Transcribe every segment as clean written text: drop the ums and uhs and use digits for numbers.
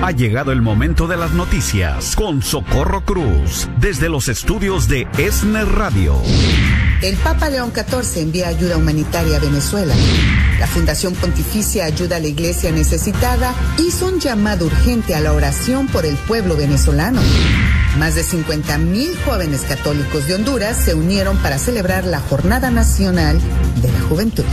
Ha llegado el momento de las noticias con Socorro Cruz, desde los estudios de ESNE Radio. El Papa León XIV envía ayuda humanitaria a Venezuela. La Fundación Pontificia Ayuda a la Iglesia Necesitada hizo un llamado urgente a la oración por el pueblo venezolano. Más de 50,000 jóvenes católicos de Honduras se unieron para celebrar la Jornada Nacional de la Juventud.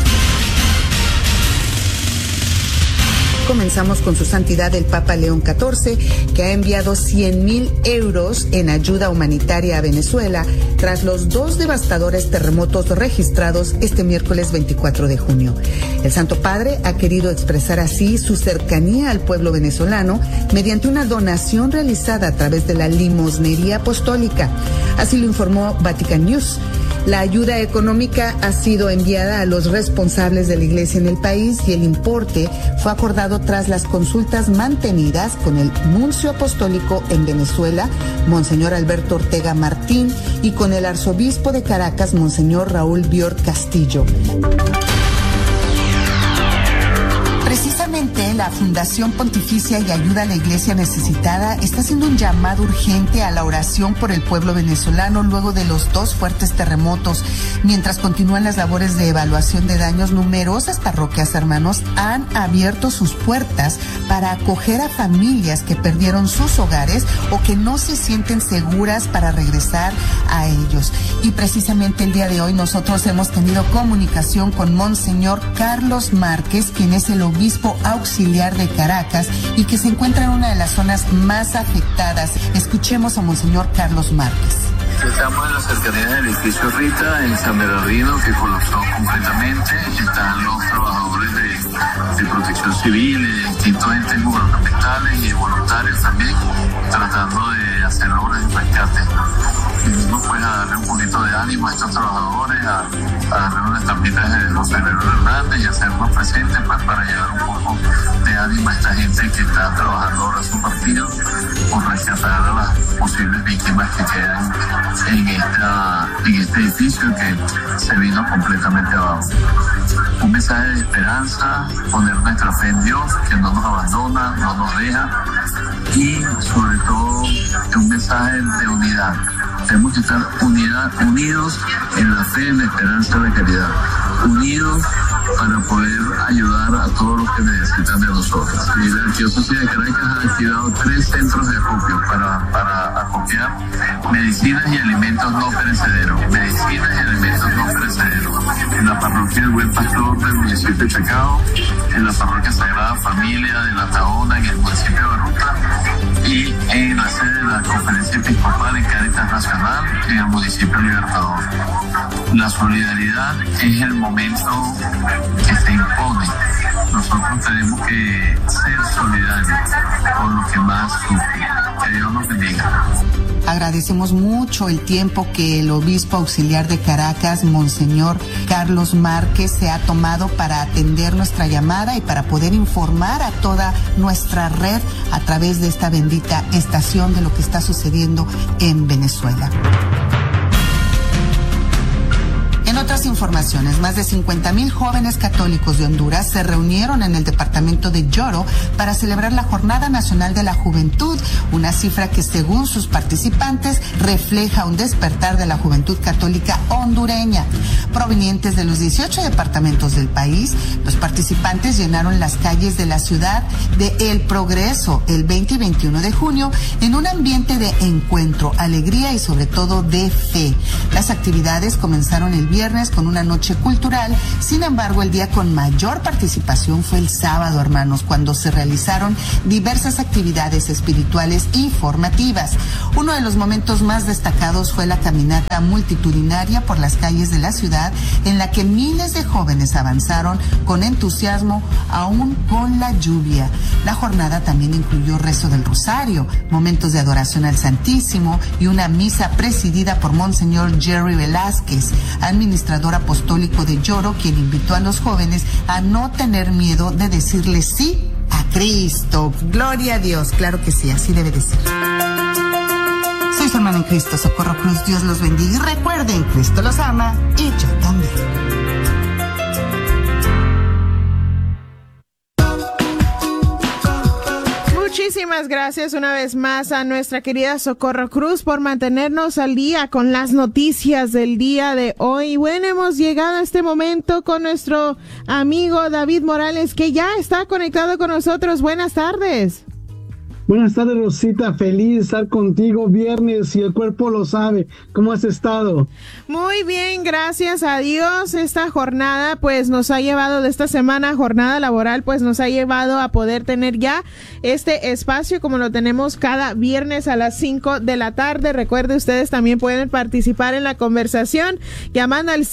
Comenzamos con su santidad el Papa León XIV, que ha enviado 100,000 euros en ayuda humanitaria a Venezuela tras los 2 devastadores terremotos registrados este miércoles 24 de junio. El Santo Padre ha querido expresar así su cercanía al pueblo venezolano mediante una donación realizada a través de la limosnería apostólica. Así lo informó Vatican News. La ayuda económica ha sido enviada a los responsables de la Iglesia en el país y el importe fue acordado tras las consultas mantenidas con el nuncio apostólico en Venezuela, Monseñor Alberto Ortega Martín, y con el arzobispo de Caracas, Monseñor Raúl Bior Castillo. Precisamente la Fundación Pontificia y Ayuda a la Iglesia Necesitada está haciendo un llamado urgente a la oración por el pueblo venezolano luego de los 2 fuertes terremotos. Mientras continúan las labores de evaluación de daños, numerosas parroquias, hermanos, han abierto sus puertas para acoger a familias que perdieron sus hogares o que no se sienten seguras para regresar a ellos. Y precisamente el día de hoy nosotros hemos tenido comunicación con Monseñor Carlos Márquez, quien es el obispo auxiliar de Caracas y que se encuentra en una de las zonas más afectadas. Escuchemos a Monseñor Carlos Márquez. Estamos en la cercanía del edificio Rita, en San Bernardino, que colapsó completamente. Están los trabajadores de protección civil, de distintos entes gubernamentales y voluntarios también, tratando de hacer obras de rescate. Venimos pues a darle un poquito de ánimo a estos trabajadores, a darle unas tapitas de José Herrero Hernández y hacernos presentes pues, para llevar un poco de ánimo a esta gente que está trabajando ahora su partido por rescatar a las posibles víctimas que quedan en este edificio que se vino completamente abajo. Un mensaje de esperanza, poner nuestra fe en Dios, que no nos abandona, no nos deja, y sobre todo un mensaje de unidad. Tenemos que estar unidos en la fe, en la esperanza, en la caridad, unidos para poder ayudar a todos los que necesitan de nosotros. Y la Arquidiócesis de Caracas ha activado 3 centros de acopio para acopiar medicinas y alimentos no perecederos. En la parroquia del Buen Pastor del municipio de Chacao, en la parroquia Sagrada Familia de La Tahona en el municipio de Baruta y en la sede de la Conferencia Episcopal en Cáritas Nacional en el municipio Libertador. La solidaridad es el momento que se impone. Nosotros tenemos que ser solidarios con los que más sufren. Que Dios nos bendiga. Agradecemos mucho el tiempo que el obispo auxiliar de Caracas, Monseñor Carlos Márquez, se ha tomado para atender nuestra llamada y para poder informar a toda nuestra red a través de esta bendita estación de lo que está sucediendo en Venezuela. En otras informaciones, más de 50,000 jóvenes católicos de Honduras se reunieron en el departamento de Lloro para celebrar la Jornada Nacional de la Juventud, una cifra que según sus participantes refleja un despertar de la juventud católica hondureña. Provenientes de los 18 departamentos del país, los participantes llenaron las calles de la ciudad de El Progreso el 20 y 21 de junio en un ambiente de encuentro, alegría y sobre todo de fe. Las actividades comenzaron el viernes con una noche cultural. Sin embargo, el día con mayor participación fue el sábado, hermanos, cuando se realizaron diversas actividades espirituales y formativas. Uno de los momentos más destacados fue la caminata multitudinaria por las calles de la ciudad, en la que miles de jóvenes avanzaron con entusiasmo, aún con la lluvia. La jornada también incluyó rezo del rosario, momentos de adoración al Santísimo y una misa presidida por Monseñor Jerry Velázquez, administrador apostólico de Lloro, quien invitó a los jóvenes a no tener miedo de decirle sí a Cristo. Gloria a Dios, claro que sí, así debe de ser. Soy su hermana en Cristo, Socorro Cruz. Dios los bendiga y recuerden, Cristo los ama y yo también. Muchísimas gracias una vez más a nuestra querida Socorro Cruz por mantenernos al día con las noticias del día de hoy. Bueno, hemos llegado a este momento con nuestro amigo David Morales, que ya está conectado con nosotros. Buenas tardes. Buenas tardes, Rosita. Feliz de estar contigo viernes y el cuerpo lo sabe. ¿Cómo has estado? Muy bien, gracias a Dios. Esta jornada pues nos ha llevado, de esta semana, jornada laboral, pues nos ha llevado a poder tener ya este espacio como lo tenemos cada viernes a las 5 de la tarde. Recuerde, ustedes también pueden participar en la conversación llamando al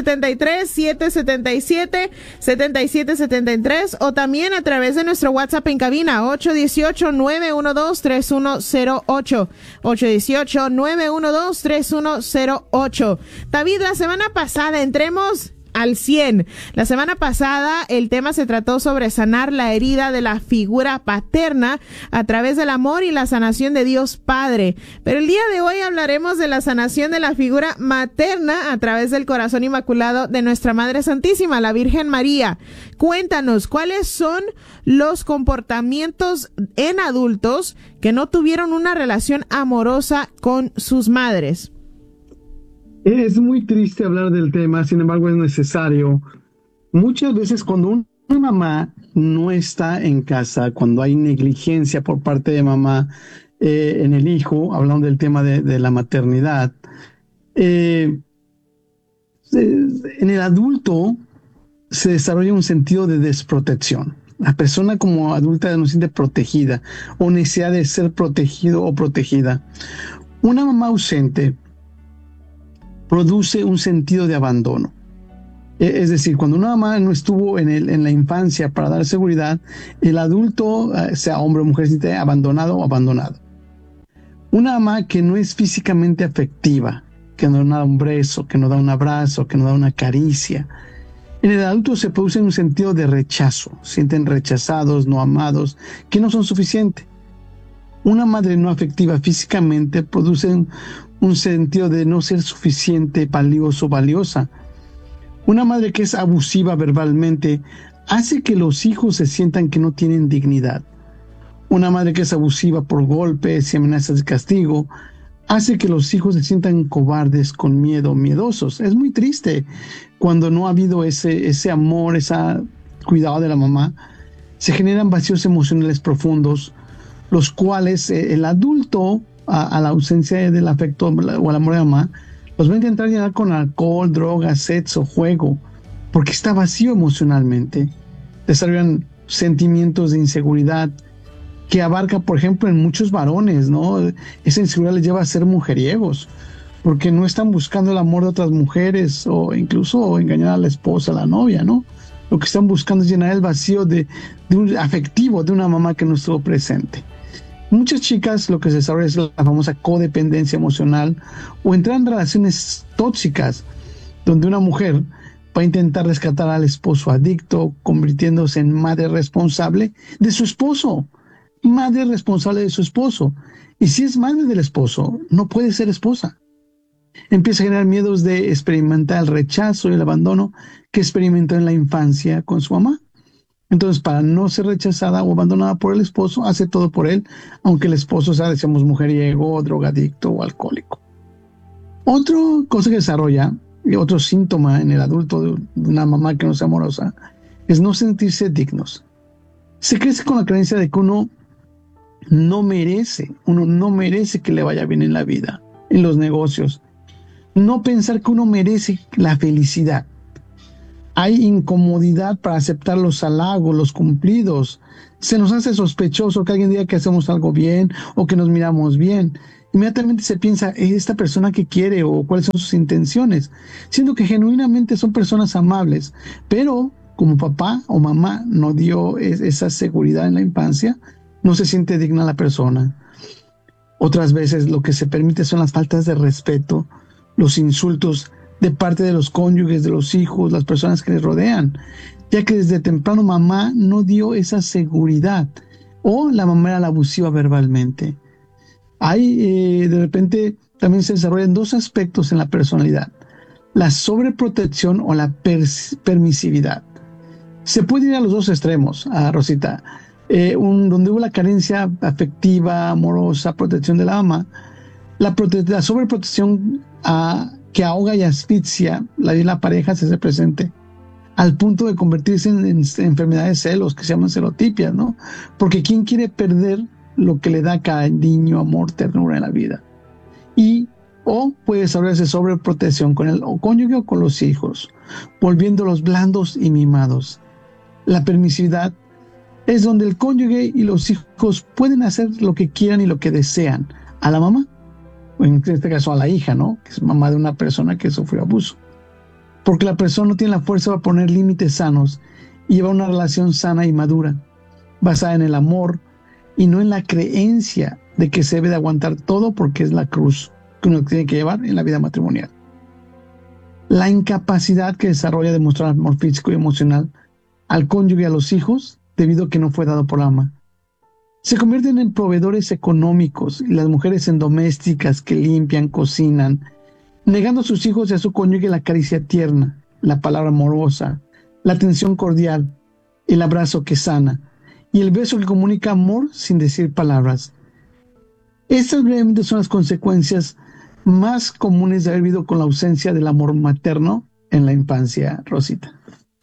773-777-7773 o también a través de nuestro WhatsApp en cabina 818-912-3108. 818-912-3108. David, la semana pasada entremos al 100. La semana pasada el tema se trató sobre sanar la herida de la figura paterna a través del amor y la sanación de Dios Padre. Pero el día de hoy hablaremos de la sanación de la figura materna a través del corazón inmaculado de nuestra Madre Santísima, la Virgen María. Cuéntanos, ¿cuáles son los comportamientos en adultos que no tuvieron una relación amorosa con sus madres? Es muy triste hablar del tema, sin embargo es necesario. Muchas veces cuando una mamá no está en casa, cuando hay negligencia por parte de mamá en el hijo, hablando del tema de la maternidad, en el adulto se desarrolla un sentido de desprotección. La persona como adulta no se siente protegida o necesidad de ser protegido o protegida. Una mamá ausente produce un sentido de abandono. Es decir, cuando una mamá no estuvo en la infancia para dar seguridad, el adulto, sea hombre o mujer, se siente abandonado o abandonado. Una mamá que no es físicamente afectiva, que no da un beso, que no da un abrazo, que no da una caricia, en el adulto se produce un sentido de rechazo, sienten rechazados, no amados, que no son suficientes. Una madre no afectiva físicamente produce un sentido de no ser suficiente, valioso, valiosa. Una madre que es abusiva verbalmente hace que los hijos se sientan que no tienen dignidad. Una madre que es abusiva por golpes y amenazas de castigo hace que los hijos se sientan cobardes, con miedo, miedosos. Es muy triste cuando no ha habido ese amor, ese cuidado de la mamá. Se generan vacíos emocionales profundos, los cuales el adulto, a la ausencia del afecto o el amor de mamá, los va a intentar llenar con alcohol, drogas, sexo, juego, porque está vacío emocionalmente. Desarrollan sentimientos de inseguridad que abarca, por ejemplo, en muchos varones, ¿no? Esa inseguridad les lleva a ser mujeriegos, porque no están buscando el amor de otras mujeres o incluso engañar a la esposa, a la novia, ¿no? Lo que están buscando es llenar el vacío de un afectivo de una mamá que no estuvo presente. Muchas chicas lo que se desarrolla es la famosa codependencia emocional o entrar en relaciones tóxicas donde una mujer va a intentar rescatar al esposo adicto, convirtiéndose en madre responsable de su esposo. Madre responsable de su esposo. Y si es madre del esposo, no puede ser esposa. Empieza a generar miedos de experimentar el rechazo y el abandono que experimentó en la infancia con su mamá. Entonces, para no ser rechazada o abandonada por el esposo, hace todo por él, aunque el esposo sea, decíamos, mujeriego, drogadicto o alcohólico. Otra cosa que desarrolla, y otro síntoma en el adulto de una mamá que no sea amorosa, es no sentirse dignos. Se crece con la creencia de que uno no merece que le vaya bien en la vida, en los negocios. No pensar que uno merece la felicidad. Hay incomodidad para aceptar los halagos, los cumplidos. Se nos hace sospechoso que alguien diga que hacemos algo bien o que nos miramos bien. Inmediatamente se piensa, ¿es esta persona que quiere o cuáles son sus intenciones? Siendo que genuinamente son personas amables, pero como papá o mamá no dio esa seguridad en la infancia, no se siente digna la persona. Otras veces lo que se permite son las faltas de respeto, los insultos de parte de los cónyuges, de los hijos, las personas que les rodean, ya que desde temprano mamá no dio esa seguridad o la mamá era la abusiva verbalmente. Hay, de repente, también se desarrollan dos aspectos en la personalidad: la sobreprotección o la permisividad. Se puede ir a los dos extremos, Rosita. donde hubo la carencia afectiva, amorosa, protección de la mamá, la sobreprotección que ahoga y asfixia la pareja se hace presente al punto de convertirse en enfermedades de celos que se llaman celotipias, ¿no? Porque ¿quién quiere perder lo que le da cariño, amor, ternura en la vida? O puede desarrollarse sobreprotección con el cónyuge o con los hijos, volviéndolos blandos y mimados. La permisividad es donde el cónyuge y los hijos pueden hacer lo que quieran y lo que desean a la mamá, o en este caso a la hija, ¿no? Que es mamá de una persona que sufrió abuso. Porque la persona no tiene la fuerza para poner límites sanos y llevar una relación sana y madura, basada en el amor y no en la creencia de que se debe de aguantar todo porque es la cruz que uno tiene que llevar en la vida matrimonial. La incapacidad que desarrolla de mostrar amor físico y emocional al cónyuge y a los hijos debido a que no fue dado por la mamá. Se convierten en proveedores económicos y las mujeres en domésticas que limpian, cocinan, negando a sus hijos y a su cónyuge la caricia tierna, la palabra amorosa, la atención cordial, el abrazo que sana y el beso que comunica amor sin decir palabras. Estas brevemente son las consecuencias más comunes de haber vivido con la ausencia del amor materno en la infancia, Rosita.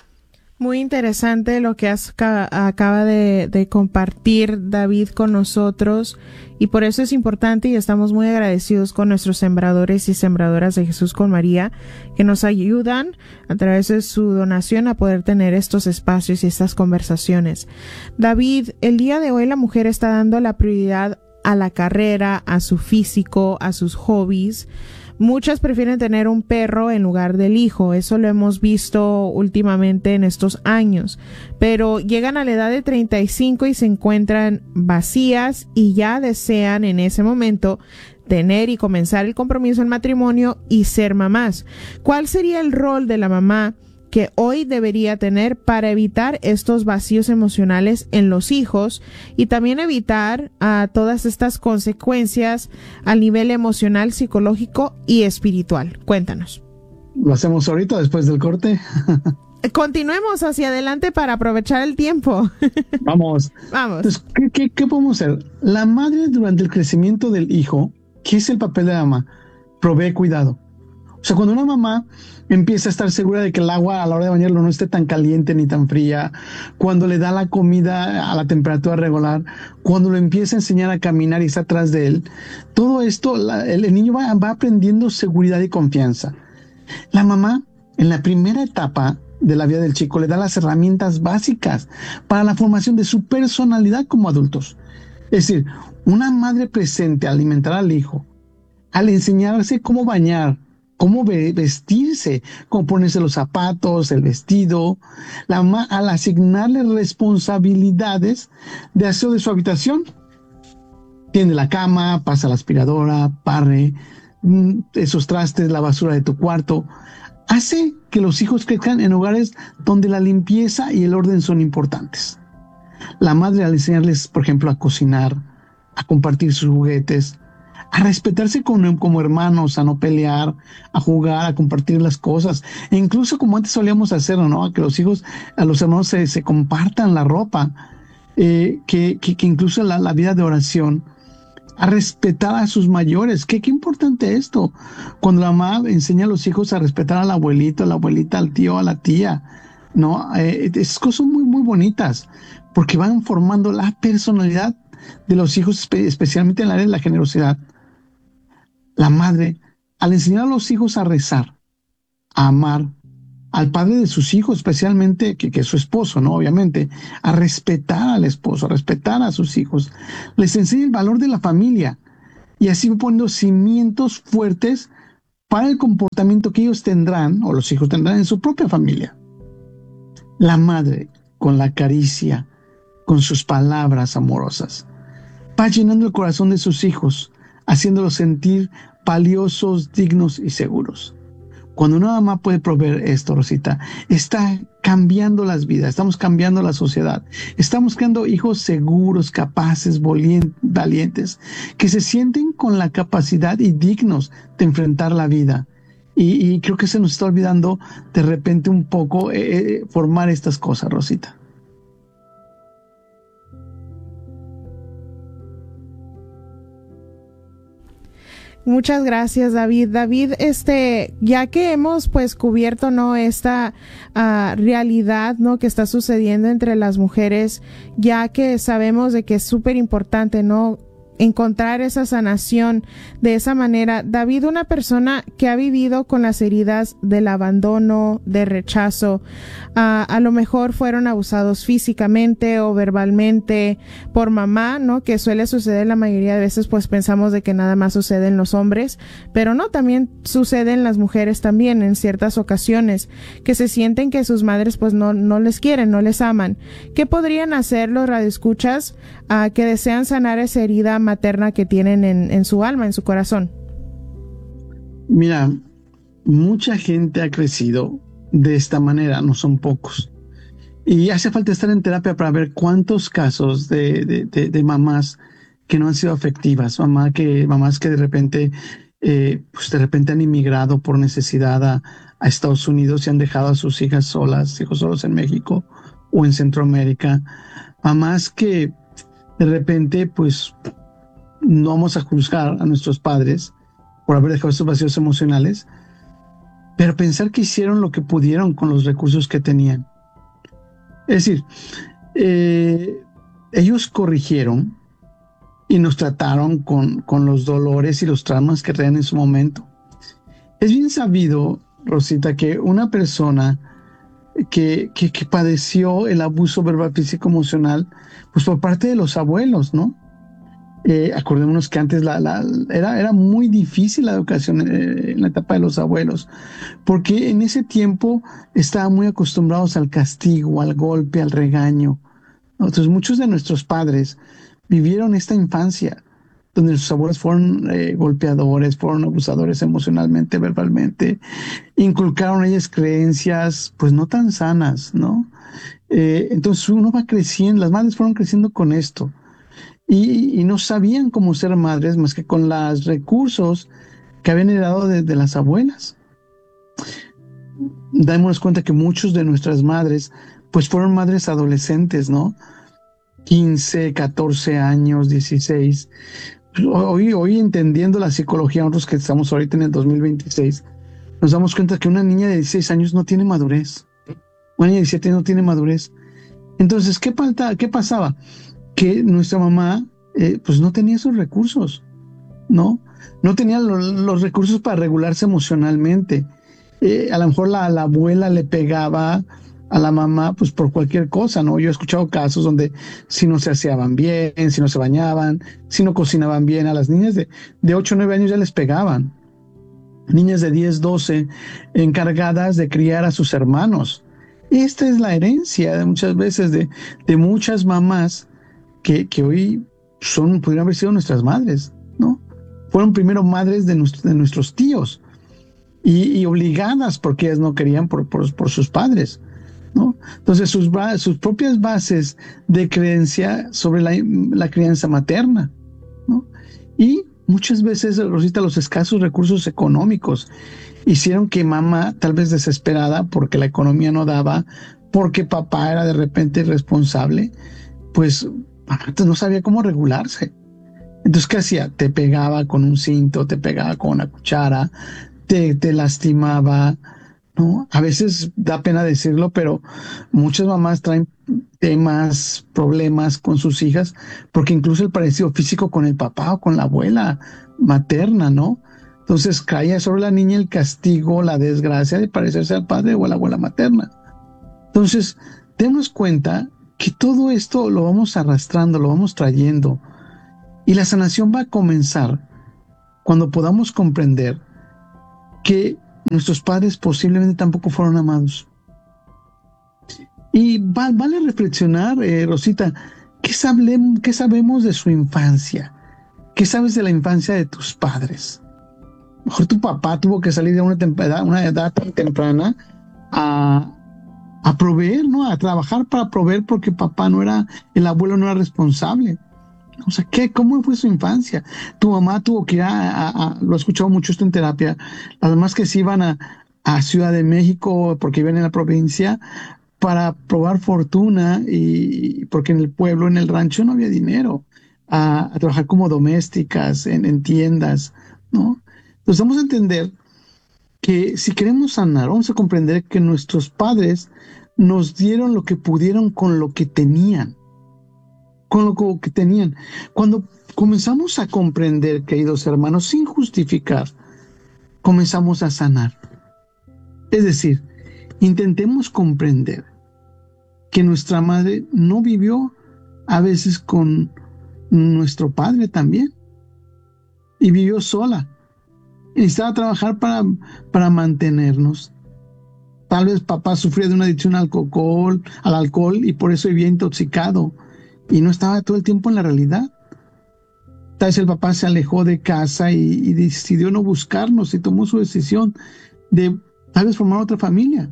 Muy interesante lo que acaba de compartir David con nosotros, y por eso es importante y estamos muy agradecidos con nuestros sembradores y sembradoras de Jesús con María, que nos ayudan a través de su donación a poder tener estos espacios y estas conversaciones. David, el día de hoy la mujer está dando la prioridad a la carrera, a su físico, a sus hobbies. Muchas prefieren tener un perro en lugar del hijo, eso lo hemos visto últimamente en estos años, pero llegan a la edad de 35 y se encuentran vacías y ya desean en ese momento tener y comenzar el compromiso en matrimonio y ser mamás. ¿Cuál sería el rol de la mamá que hoy debería tener para evitar estos vacíos emocionales en los hijos y también evitar todas estas consecuencias a nivel emocional, psicológico y espiritual? Cuéntanos. ¿Lo hacemos ahorita después del corte? Continuemos hacia adelante para aprovechar el tiempo. Vamos. Entonces, ¿qué podemos hacer? La madre durante el crecimiento del hijo, ¿qué es el papel de la mamá? Provee cuidado. O sea, cuando una mamá empieza a estar segura de que el agua a la hora de bañarlo no esté tan caliente ni tan fría, cuando le da la comida a la temperatura regular, cuando lo empieza a enseñar a caminar y está atrás de él, todo esto, el niño va aprendiendo seguridad y confianza. La mamá, en la primera etapa de la vida del chico, le da las herramientas básicas para la formación de su personalidad como adultos. Es decir, una madre presente al alimentar al hijo, al enseñarse cómo bañar, cómo vestirse, cómo ponerse los zapatos, el vestido, la mamá al asignarle responsabilidades de aseo de su habitación, tiende la cama, pasa la aspiradora, barre esos trastes, la basura de tu cuarto, hace que los hijos crezcan en hogares donde la limpieza y el orden son importantes. La madre al enseñarles, por ejemplo, a cocinar, a compartir sus juguetes, a respetarse como hermanos, a no pelear, a jugar, a compartir las cosas, e incluso como antes solíamos hacerlo, ¿no? A que los hijos, a los hermanos se compartan la ropa, que incluso la vida de oración, a respetar a sus mayores. Qué importante esto, cuando la mamá enseña a los hijos a respetar al abuelito, a la abuelita, al tío, a la tía, ¿no? Esas cosas son muy, muy bonitas, porque van formando la personalidad de los hijos, especialmente en el área de la generosidad. La madre, al enseñar a los hijos a rezar, a amar, al padre de sus hijos, especialmente, que es su esposo, ¿no? Obviamente, a respetar al esposo, a respetar a sus hijos, les enseña el valor de la familia y así poniendo cimientos fuertes para el comportamiento que ellos tendrán, o los hijos tendrán en su propia familia. La madre, con la caricia, con sus palabras amorosas, va llenando el corazón de sus hijos, haciéndolos sentir valiosos, dignos y seguros. Cuando una mamá puede proveer esto, Rosita, está cambiando las vidas, estamos cambiando la sociedad, estamos creando hijos seguros, capaces, valientes, que se sienten con la capacidad y dignos de enfrentar la vida. Y creo que se nos está olvidando de repente un poco formar estas cosas, Rosita. Muchas gracias, David. David, ya que hemos pues cubierto, ¿no?, esta realidad, ¿no?, que está sucediendo entre las mujeres, ya que sabemos de que es súper importante, ¿no?, encontrar esa sanación de esa manera. David, una persona que ha vivido con las heridas del abandono, de rechazo, a lo mejor fueron abusados físicamente o verbalmente por mamá, ¿no?, que suele suceder la mayoría de veces, pues pensamos de que nada más sucede en los hombres, pero no, también sucede en las mujeres también en ciertas ocasiones, que se sienten que sus madres pues no les quieren, no les aman. ¿Qué podrían hacer los radioescuchas que desean sanar esa herida materna que tienen en su alma, en su corazón? Mira, mucha gente ha crecido de esta manera, no son pocos. Y hace falta estar en terapia para ver cuántos casos de mamás que no han sido afectivas, mamás que de repente han inmigrado por necesidad a Estados Unidos y han dejado a sus hijos solos en México o en Centroamérica. Mamás que de repente, pues, no vamos a juzgar a nuestros padres por haber dejado esos vacíos emocionales, pero pensar que hicieron lo que pudieron con los recursos que tenían. Es decir, ellos corrigieron y nos trataron con los dolores y los traumas que traían en su momento. Es bien sabido, Rosita, que una persona que padeció el abuso verbal, físico, emocional, pues por parte de los abuelos, ¿no? Acordémonos que antes era muy difícil la educación en la etapa de los abuelos, porque en ese tiempo estaban muy acostumbrados al castigo, al golpe, al regaño. Entonces muchos de nuestros padres vivieron esta infancia donde sus abuelos fueron golpeadores, fueron abusadores emocionalmente, verbalmente, inculcaron a ellas creencias pues no tan sanas, ¿no? Entonces uno va creciendo, las madres fueron creciendo con esto y no sabían cómo ser madres más que con los recursos que habían heredado de las abuelas. Démonos cuenta que muchos de nuestras madres pues fueron madres adolescentes, ¿no? 15, 14 años, 16. Hoy entendiendo la psicología, nosotros que estamos ahorita en el 2026, nos damos cuenta que una niña de 16 años no tiene madurez. Una niña de 17 no tiene madurez. Entonces, ¿qué pasaba? Que nuestra mamá, pues no tenía esos recursos, ¿no? No tenía los recursos para regularse emocionalmente. A lo mejor la abuela le pegaba a la mamá, pues por cualquier cosa, ¿no? Yo he escuchado casos donde si no se aseaban bien, si no se bañaban, si no cocinaban bien, a las niñas de 8 o 9 años ya les pegaban. Niñas de 10, 12, encargadas de criar a sus hermanos. Esta es la herencia de muchas veces de muchas mamás que hoy pudieron haber sido nuestras madres, ¿no? Fueron primero madres de nuestros tíos y obligadas porque ellas no querían por sus padres, ¿no? Entonces sus propias bases de creencia sobre la crianza materna, ¿no? Y muchas veces, Rosita, los escasos recursos económicos hicieron que mamá, tal vez desesperada porque la economía no daba, porque papá era de repente irresponsable, pues mamá no sabía cómo regularse. Entonces, ¿qué hacía? Te pegaba con un cinto, te pegaba con una cuchara, te lastimaba, ¿no? A veces da pena decirlo, pero muchas mamás traen temas, problemas con sus hijas, porque incluso el parecido físico con el papá o con la abuela materna, ¿no? Entonces caía sobre la niña el castigo, la desgracia de parecerse al padre o a la abuela materna. Entonces, démonos cuenta que todo esto lo vamos arrastrando, lo vamos trayendo, y la sanación va a comenzar cuando podamos comprender que nuestros padres posiblemente tampoco fueron amados. Y vale reflexionar, Rosita, ¿qué sabemos de su infancia? ¿Qué sabes de la infancia de tus padres? Mejor tu papá tuvo que salir de una edad tan temprana a proveer, ¿no? A trabajar para proveer porque el abuelo no era responsable. O sea, ¿cómo fue su infancia? Tu mamá tuvo que ir lo he escuchado mucho esto en terapia, las mamás que se iban a Ciudad de México porque viven en la provincia para probar fortuna y porque en el pueblo, en el rancho no había dinero, a trabajar como domésticas en tiendas, ¿no? Entonces vamos a entender que si queremos sanar, vamos a comprender que nuestros padres nos dieron lo que pudieron con lo que tenían. Con lo que tenían. Cuando comenzamos a comprender, queridos hermanos, sin justificar, comenzamos a sanar. Es decir, intentemos comprender que nuestra madre no vivió a veces con nuestro padre también, y vivió sola. Necesitaba trabajar para mantenernos. Tal vez papá sufría de una adicción al alcohol y por eso vivía intoxicado y no estaba todo el tiempo en la realidad. Tal vez el papá se alejó de casa y decidió no buscarnos y tomó su decisión de tal vez formar otra familia.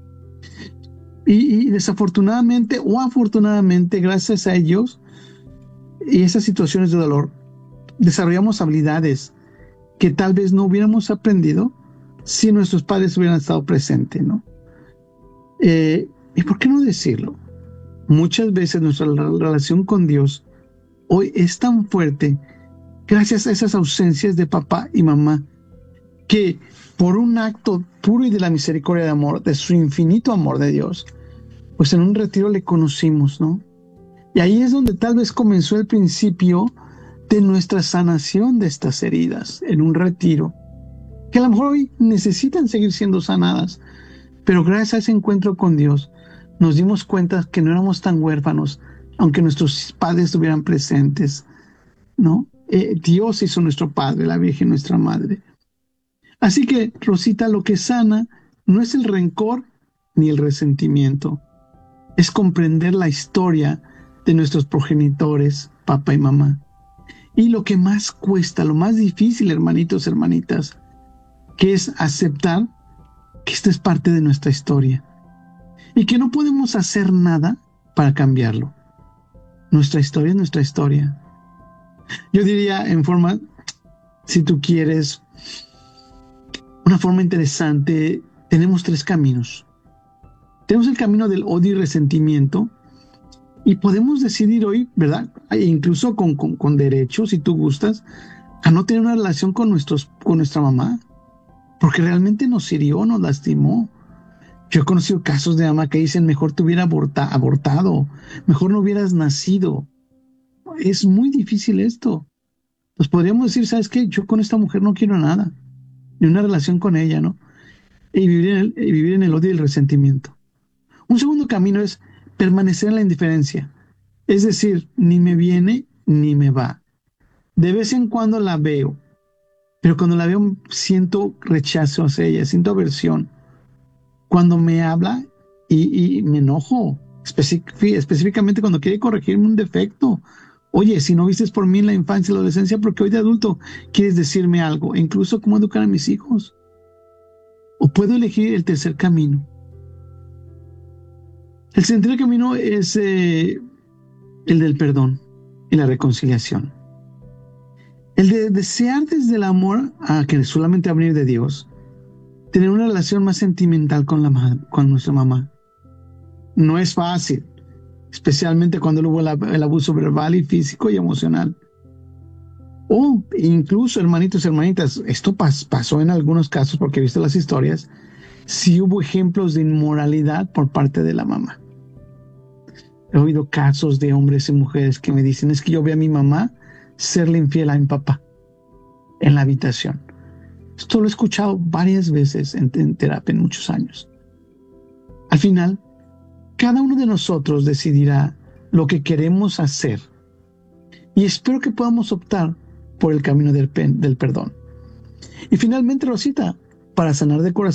Y desafortunadamente o afortunadamente, gracias a ellos y esas situaciones de dolor, desarrollamos habilidades que tal vez no hubiéramos aprendido si nuestros padres hubieran estado presentes, ¿no? ¿Y por qué no decirlo? Muchas veces nuestra relación con Dios hoy es tan fuerte gracias a esas ausencias de papá y mamá, que por un acto puro y de la misericordia de amor, de su infinito amor de Dios, pues en un retiro le conocimos, ¿no? Y ahí es donde tal vez comenzó el principio de nuestra sanación de estas heridas, en un retiro, que a lo mejor hoy necesitan seguir siendo sanadas, pero gracias a ese encuentro con Dios, nos dimos cuenta que no éramos tan huérfanos, aunque nuestros padres estuvieran presentes, ¿no? Dios hizo nuestro Padre, la Virgen nuestra Madre. Así que, Rosita, lo que sana no es el rencor ni el resentimiento, es comprender la historia de nuestros progenitores, papá y mamá. Y lo que más cuesta, lo más difícil, hermanitos, hermanitas, que es aceptar que esta es parte de nuestra historia y que no podemos hacer nada para cambiarlo. Nuestra historia es nuestra historia. Yo diría en forma, si tú quieres, una forma interesante, tenemos 3 caminos. Tenemos el camino del odio y resentimiento, y podemos decidir hoy, ¿verdad? E incluso con derecho, si tú gustas, a no tener una relación con nuestra mamá, porque realmente nos hirió, nos lastimó. Yo he conocido casos de mamá que dicen, mejor te hubiera abortado, mejor no hubieras nacido. Es muy difícil esto. Pues podríamos decir, ¿sabes qué? Yo con esta mujer no quiero nada, ni una relación con ella, ¿no? Y vivir en el odio y el resentimiento. Un segundo camino es permanecer en la indiferencia. Es decir, ni me viene ni me va. De vez en cuando la veo, pero cuando la veo siento rechazo hacia ella, siento aversión. Cuando me habla y me enojo, específicamente cuando quiere corregirme un defecto. Oye, si no vistes por mí en la infancia y la adolescencia, porque hoy de adulto quieres decirme algo, e incluso cómo educar a mis hijos. O puedo elegir el tercer camino. El tercer camino es el del perdón y la reconciliación. El de desear desde el amor a que solamente va a venir de Dios, tener una relación más sentimental con nuestra mamá. No es fácil, especialmente cuando hubo el abuso verbal y físico y emocional. O incluso, hermanitos y hermanitas, esto pasó en algunos casos, porque he visto las historias, sí hubo ejemplos de inmoralidad por parte de la mamá. He oído casos de hombres y mujeres que me dicen, es que yo vi a mi mamá serle infiel a mi papá en la habitación. Esto lo he escuchado varias veces en terapia en muchos años. Al final, cada uno de nosotros decidirá lo que queremos hacer. Y espero que podamos optar por el camino del perdón. Y finalmente, Rosita, para sanar de corazón,